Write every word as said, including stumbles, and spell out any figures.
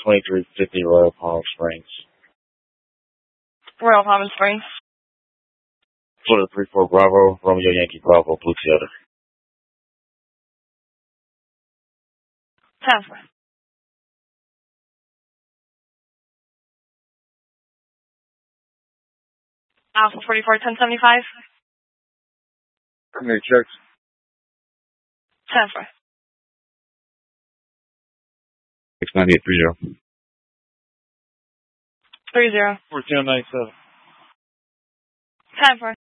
twenty-three fifty Royal Palm Springs. Royal Palm Springs. Florida three four Bravo, Romeo Yankee Bravo, Blue Theater. Transfer. Alpha forty-four ten seventy-five. Primary checks. Transfer. six ninety-eight three zero. Three zero. fourteen ninety-seven. Transfer.